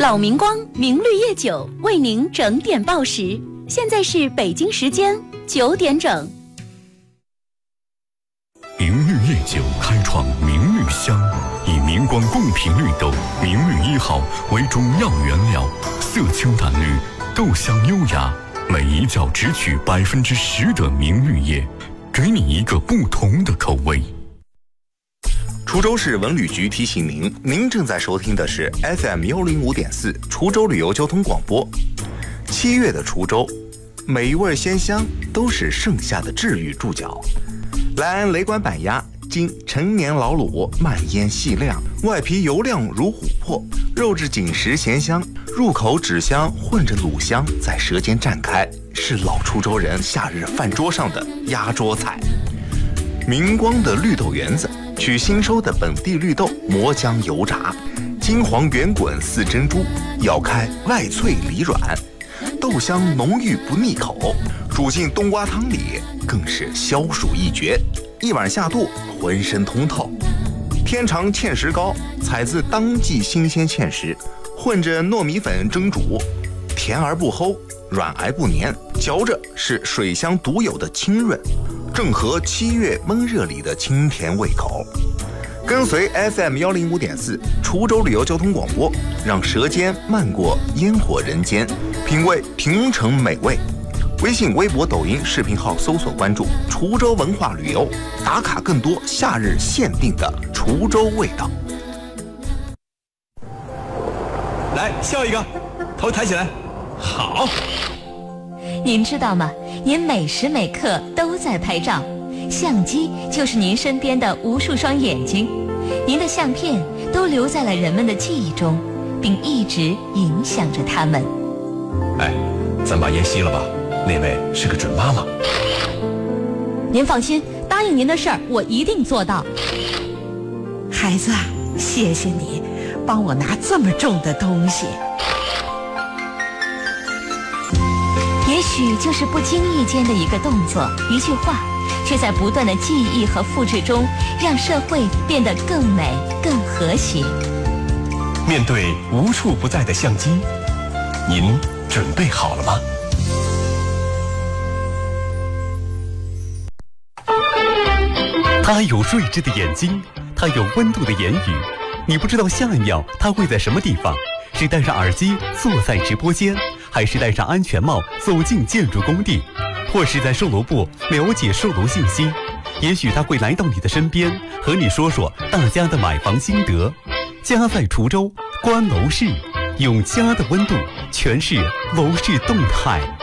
老明光明绿叶酒为您整点报时，现在是北京时间9点整。 明绿叶酒开创明绿香，以明光贡品绿豆明绿1号为中药原料，色清淡绿，豆香优雅，每一角只取10%的明绿叶，给你一个不同的口味。 滁州市文旅局提醒您，您正在收听的是 FM105.4 滁州旅游交通广播。7月的滁州，每一味鲜香都是盛夏的治愈注脚。来安雷管板鸭，经陈年老卤，慢腌细晾，外皮油亮如琥珀，肉质紧实咸香，入口脂香混着卤香在舌尖绽开，是老滁州人夏日饭桌上的压桌菜。明光的绿豆圆子，取新收的本地绿豆磨浆油炸，金黄圆滚似珍珠，咬开外脆里软，豆香浓郁不腻口，煮进冬瓜汤里更是消暑一绝，一碗下肚浑身通透。天长芡实糕采自当季新鲜芡实，混着糯米粉蒸煮，甜而不齁，软而不黏，嚼着是水乡独有的清润，正合7月闷热里的清甜胃口。跟随 FM105.4 滁州旅游交通广播，让舌尖漫过烟火人间，品味平城美味。微信、微博、抖音视频号搜索关注滁州文化旅游，打卡更多夏日限定的滁州味道。 来，笑一个，头抬起来，好。 您知道吗？您每时每刻都在拍照，相机就是您身边的无数双眼睛，您的相片都留在了人们的记忆中，并一直影响着他们。 哎，咱把烟熄了吧，那位是个准妈妈。 您放心，答应您的事儿我一定做到。 孩子，谢谢你帮我拿这么重的东西。 也许就是不经意间的一个动作，一句话，却在不断的记忆和复制中，让社会变得更美、更和谐。 面对无处不在的相机，您准备好了吗？ 他有睿智的眼睛，他有温度的言语，你不知道下一秒他会在什么地方，是戴上耳机坐在直播间，还是戴上安全帽走进建筑工地，或是在售楼部了解售楼信息。也许他会来到你的身边，和你说说大家的买房心得。家在滁州，观楼市，用家的温度诠释楼市动态。